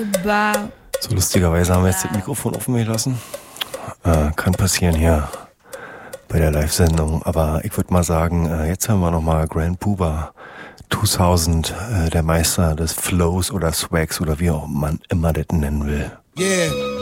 So, lustigerweise haben wir jetzt das Mikrofon offen gelassen. Kann passieren hier bei der Live-Sendung. Aber ich würde mal sagen, jetzt haben wir nochmal Grand Puba 2000, der Meister des Flows oder Swags oder wie auch man immer das nennen will. Yeah.